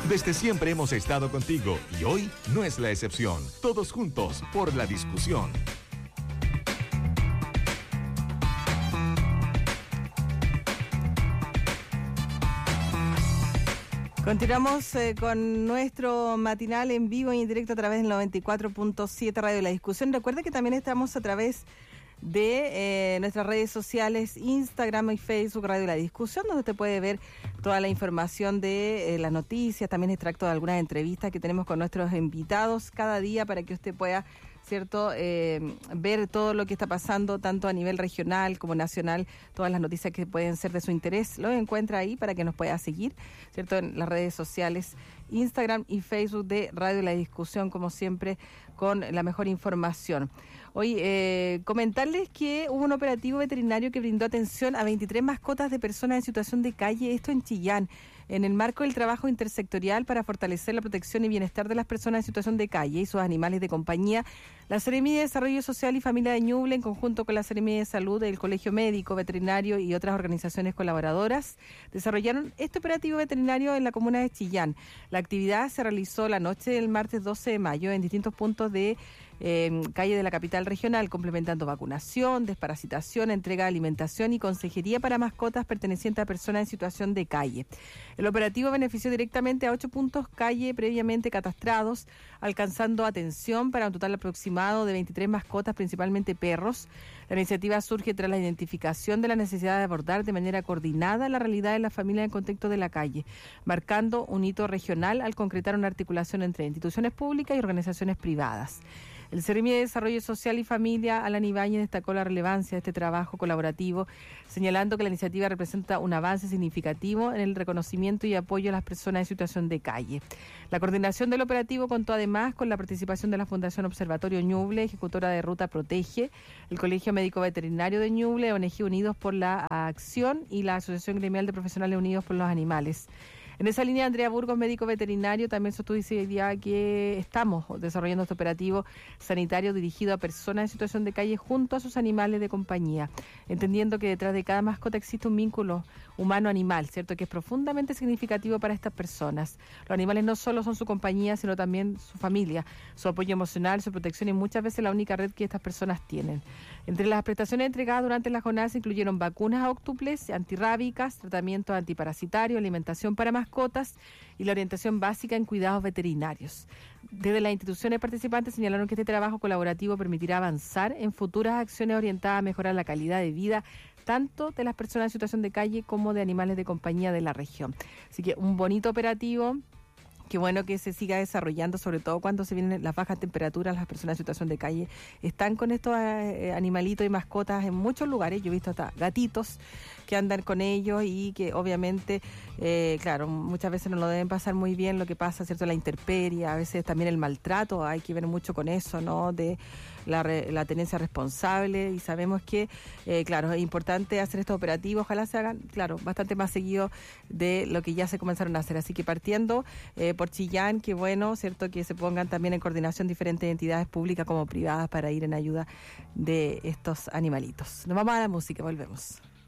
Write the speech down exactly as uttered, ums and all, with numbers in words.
Desde siempre hemos estado contigo y hoy no es la excepción. Todos juntos por la discusión. Continuamos eh, con nuestro matinal en vivo y en directo a través del noventa y cuatro punto siete Radio La Discusión. Recuerda que también estamos a través de eh, nuestras redes sociales, Instagram y Facebook Radio La Discusión, donde usted puede ver toda la información de eh, las noticias, también extracto de algunas entrevistas que tenemos con nuestros invitados cada día para que usted pueda, ¿cierto?, eh, ver todo lo que está pasando, tanto a nivel regional como nacional, todas las noticias que pueden ser de su interés, lo encuentra ahí para que nos pueda seguir, ¿cierto?, en las redes sociales, Instagram y Facebook de Radio La Discusión, como siempre, con la mejor información. Hoy, eh, comentarles que hubo un operativo veterinario que brindó atención a veintitrés mascotas de personas en situación de calle, esto en Chillán, en el marco del trabajo intersectorial para fortalecer la protección y bienestar de las personas en situación de calle y sus animales de compañía. La Seremía de Desarrollo Social y Familia de Ñuble, en conjunto con la Seremía de Salud, el Colegio Médico Veterinario y otras organizaciones colaboradoras, desarrollaron este operativo veterinario en la comuna de Chillán. La actividad se realizó la noche del martes doce de mayo en distintos puntos de eh, calle de la capital regional, complementando vacunación, desparasitación, entrega de alimentación y consejería para mascotas pertenecientes a personas en situación de calle. El operativo benefició directamente a ocho puntos calle previamente catastrados, alcanzando atención para un total aproximado de veintitrés mascotas, principalmente perros. La iniciativa surge tras la identificación de la necesidad de abordar de manera coordinada la realidad de la familia en el contexto de la calle, marcando un hito regional al concretar una articulación entre instituciones públicas y organizaciones privadas. El Seremi de Desarrollo Social y Familia, Alan Ibáñez, destacó la relevancia de este trabajo colaborativo, señalando que la iniciativa representa un avance significativo en el reconocimiento y apoyo a las personas en situación de calle. La coordinación del operativo contó además con la participación de la Fundación Observatorio Ñuble, ejecutora de Ruta Protege, el Colegio Médico Veterinario de Ñuble, O N G Unidos por la Acción y la Asociación Gremial de Profesionales Unidos por los Animales. En esa línea, Andrea Burgos, médico veterinario, también sostuvo ese día que estamos desarrollando este operativo sanitario dirigido a personas en situación de calle junto a sus animales de compañía, entendiendo que detrás de cada mascota existe un vínculo humano-animal, ¿cierto?, que es profundamente significativo para estas personas. Los animales no solo son su compañía, sino también su familia, su apoyo emocional, su protección y muchas veces la única red que estas personas tienen. Entre las prestaciones entregadas durante la jornada se incluyeron vacunas a óctuples, antirrábicas, tratamientos antiparasitarios, alimentación para mascotas, mascotas y la orientación básica en cuidados veterinarios. Desde las instituciones participantes señalaron que este trabajo colaborativo permitirá avanzar en futuras acciones orientadas a mejorar la calidad de vida tanto de las personas en situación de calle como de animales de compañía de la región. Así que un bonito operativo. Qué bueno que se siga desarrollando, sobre todo cuando se vienen las bajas temperaturas, las personas en situación de calle están con estos eh, animalitos y mascotas en muchos lugares. Yo he visto hasta gatitos que andan con ellos y que obviamente, eh, claro, muchas veces no lo deben pasar muy bien, lo que pasa, ¿cierto?, la intemperie, a veces también el maltrato, hay que ver mucho con eso, ¿no?, de la, re, la tenencia responsable, y sabemos que, eh, claro, es importante hacer estos operativos, ojalá se hagan, claro, bastante más seguido de lo que ya se comenzaron a hacer, así que partiendo eh, por Chillán, qué bueno, ¿cierto?, que se pongan también en coordinación diferentes entidades públicas como privadas para ir en ayuda de estos animalitos. Nos vamos a la música, volvemos.